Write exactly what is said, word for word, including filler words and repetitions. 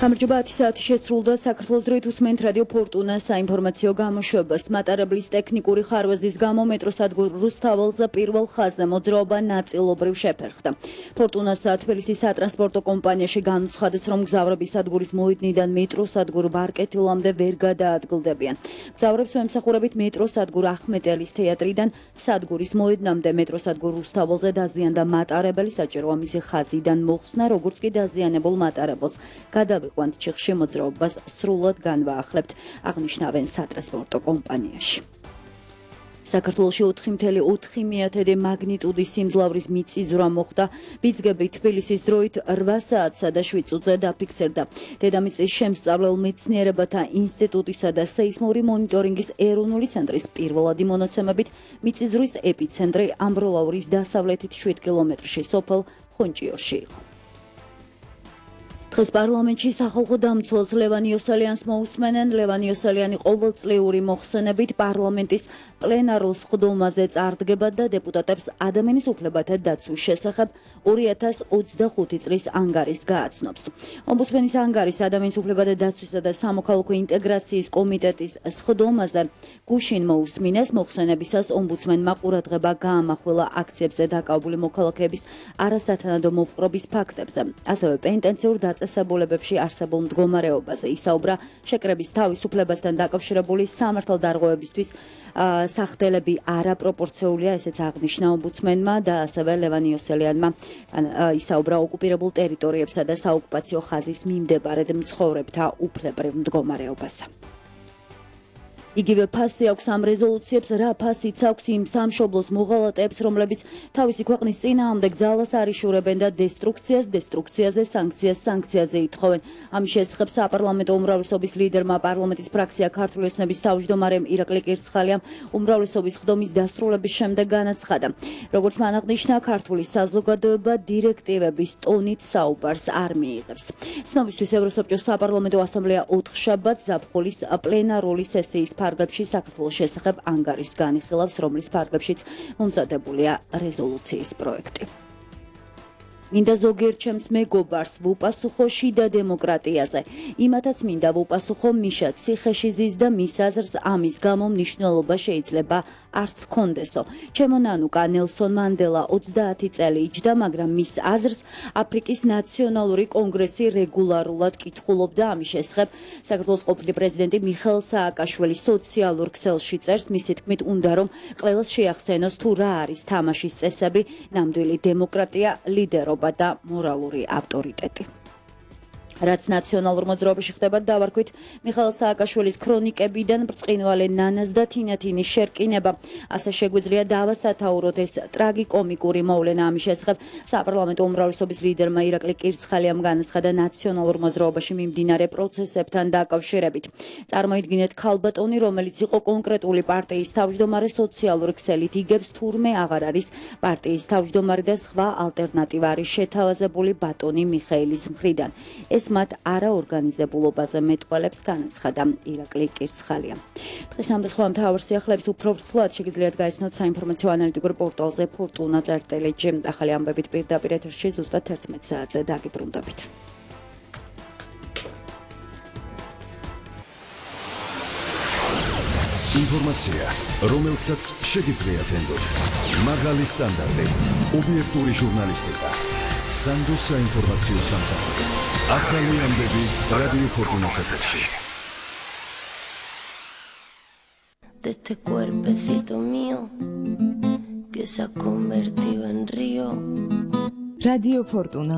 გამარჯობა ათი საათი შესრულდა საქართველოს დროით უსმენთ რადიო ფორტუნა საინფორმაციო გამოშვებას. მატარებლის ტექნიკური ხარვეზის გამო მეტროსადგურ რუსთაველზე პირველ ხაზზე მოძრაობა ნაწილობრივ შეფერხდა. ფორტუნას თბილისის სატრანსპორტო კომპანიაში განუცხადეს, რომ მგზავრები სადგურის მოედნიდან მეტროსადგურ ბარკეთილამდე ვერ გადაადგილდებიან. მგზავრებს ემსახურებით მეტროსადგურ ახმეტელის თეატრიდან სადგურის მოედნამდე მეტროსადგურ რუსთაველზე დაზიანდა მატარებელი, საჭიროა მისი ხაზიდან მოხსნა, როგორც კი დაზიანებულ მატარებელს გადავიყვანთ ჩიხში მოძრაობას სრულად განვაახლებთ, აღნიშნავენ სატრანსპორტო კომპანიაში. საქართველოში ოთხი მცდე ოთხი მაგნიტუდის სიმძლავრის მიწისძვრა მოხდა. ბიძგები თბილისის დროით რვა საათსა და შვიდ წუთზე დაფიქსირდა. დედამიწის შემსწავლელ მეცნიერებათა ინსტიტუტისა და სეისმური მონიტორინგის ეროვნული ცენტრის პირველადი მონაცემებით მიწისძვრის ეპიცენტრი ამბროლაურის დასავლეთით შვიდ კილომეტრში სოფელ ხონჭიორში იყო. დღეს პარლამენტში სახალხო დამცველს ლევან იოსელიანს მოусმენენ. ლევან იოსელიანი ყოველწლიური მოხსენებით პარლამენტის პლენარულ სხდომაზე წარდგება და დეპუტატებს ადამიანის უფლებათა დაცვის შესახებ ორი ათას ოცდახუთი წლის ანგარიშს გააცნობს. ომბუდსმენის ანგარიშს ადამიანის უფლებათა დაცვისა და სამოქალაქო ინტეგრაციის კომიტეტის სხდომაზე გუშინ მოусმინეს. მოხსენებისას ომბუდსმენმა ყურადღება გაამახვილა აქციებზე დაკავებული მოქალაქეების არასათანადო მოპყრობის ფაქტებზე. ასევე პენტენციურ წესებულებებში არსებულ მდგომარეობაზე ისაუბრა. შეკრების თავისუფლებასთან დაკავშირებული სამართალდარღვევებისთვის სახდელები არაპროპორციულია, ესეც აღნიშნა ომბუდსმენმა და ასევე ლევან იოსელიანმა ისაუბრა ოკუპირებულ ტერიტორიებსა და საოკუპაციო ხაზის მიმდებარედ მცხოვრებთა უფლებრივ მდგომარეობაზე. იგივე ფასი აქვს ამ რეზოლუციებს, რა ფასიც აქვს იმ სამშობლოს მოღალატეებს, რომლებიც თავისი ქვეყნის წინააღმდეგ ძალას არიშურებენ და დესტრუქციას დესტრუქციაზე, სანქციას სანქციაზე ითხოვენ. ამის შესახებ საპარლამენტო უმრავლესობის ლიდერმა პარლამენტის ფრაქცია ქართული ოცნების თავმჯდომარემ ირაკლი კირცხალიამ უმრავლესობის ხდომის დასრულების შემდეგ განაცხადა. როგორც მან აღნიშნა, ქართული საზოგადოება დირექტივების ტონით საუბარს არ მიიღებს. ცნობისთვის ევროსაბჭოს საპარლამენტო ასამბლეა ოთხშაბათს ზაფხულის პლენარული სესიის ფარგლებში საქართველოს შესახებ ანგარიშს განიხილავს, რომლის ფარგლებშიც მომზადებულია რეზოლუციის პროექტი. მინდა ზოგიერთ ჩემს მეგობარს ვუპასუხო შიდა დემოკრატიაზე. იმათაც მინდა ვუპასუხო მიშა ციხეში ზის და მის აზრს ამის გამო მნიშვნელობა შეიძლება არც კონდესო. ჩემო ნანუკა ნელსონ მანდელა ოცდაათი წელი იჯდა, მაგრამ მის აზრს აფრიკის ნაციონალური კონგრესი რეგულარულად კითხულობდა. ამის შესახებ საქართველოს ყოფილი პრეზიდენტი მიხეილ სააკაშვილი სოციალურ ქსელში წერს, მისი თქმით უნდა რომ ყველას შეახსენოს თუ რა არის თამაშის წესები, ნამდვილი დემოკრატია, ლიდერობა და მორალური ავტორიტეტი. რაც ნაციონალურ მოძრაობაში ხდება, დავარქვით მიხეილ სააკაშვილის ქრონიკებიდან ბრწყინვალე ნანას და თინათინის შერკინება. ასე შეგვიძლია დავასათაუროთ ეს ტრაგიკომიკური მოვლენა. ამის შესახებ საპარლამენტო უმრავლესობის ლიდერმა ირაკლი კირცხალიამ განაცხადა ნაციონალურ მოძრაობაში მიმდინარე პროცესებთან დაკავშირებით. წარმოიდგინეთ ქალბატონი, რომელიც იყო კონკრეტული პარტიის თავმჯდომარე, სოციალური ქსელით იგებს, თურმე აღარ არის პარტიის თავმჯდომარე და სხვა ალტერნატივა არის შეთავაზებული ბატონი მიხეილის მხრიდან. ეს მათ არაორგანიზებულობაზე მეტყველებს, განაცხადა ირაკლი კირცხალია. დღეს ამ და სხვა მთავარ სიახლეებს უფრო ვრცლად შეგიძლიათ გაიცნოთ საინფორმაციო ანალიტიკურ პორტალზე ფორტუნა წერტილი ჯი. ახალი ამბებით პირდაპირ ეთერში ზუსტად თერთმეტ საათზე დაგიბრუნდებით. ინფორმაცია, რომელსაც შეგიძლიათ ენდოთ. მაღალი სტანდარტი, ობიექტური ჟურნალისტიკა. სანდოს საინფორმაციო სამსახური. ახალი ამბები რადიო ფორტუნას ეთერში. De este cuerpecito mío que se ha convertido en río. Radio Fortuna.